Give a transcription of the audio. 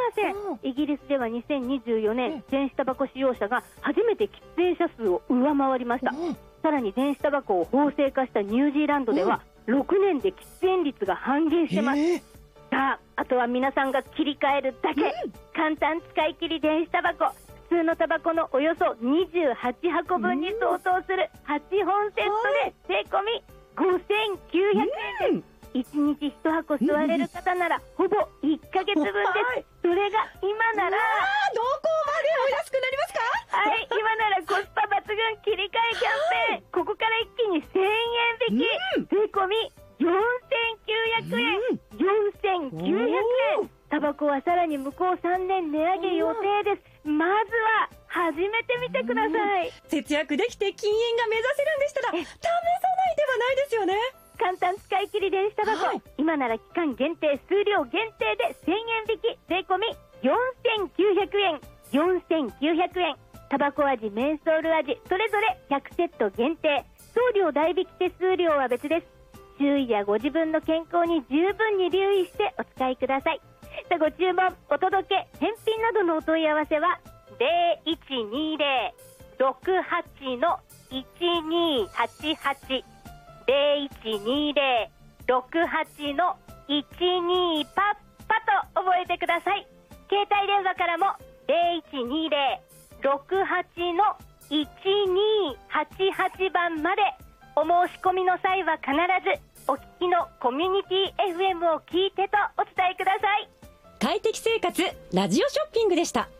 せん。イギリスでは2024年、電子タバコ使用者が初めて喫煙者数を上回りました。さらに電子タバコを法制化したニュージーランドでは、6年で喫煙率が半減してます。さあ、あとは皆さんが切り替えるだけ。簡単使い切り電子タバコ。普通のタバコのおよそ28箱分に相当する8本セットで税込み5900円です。1日1箱吸われる方ならほぼ1ヶ月分です。それが今ならどこまでお安くなりますか？ はい、今ならコスパ抜群切り替えキャンペーン。ここから一気に1000円引き、税込み4900円。4900円。タバコはさらに向こう3年値上げ予定です。まずは始めてみてください。 節約できて禁煙が目指せるんでしたら試さないではないですよね。 簡単使い切り電子タバコ、今なら期間限定数量限定で1000円引き、税込み4900円。4900円。タバコ味、メンソール味、それぞれ100セット限定。送料代引き手数料は別です。注意やご自分の健康に十分に留意してお使いください。さあ、ご注文、お届け、返品などのお問い合わせは 0120-68-1288 0120-68-12パッパと覚えてください。携帯電話からも 0120-68-1288 番まで。お申し込みの際は必ずお聞きのコミュニティ FM を聞いてとお伝えください。 快適生活ラジオショッピングでした。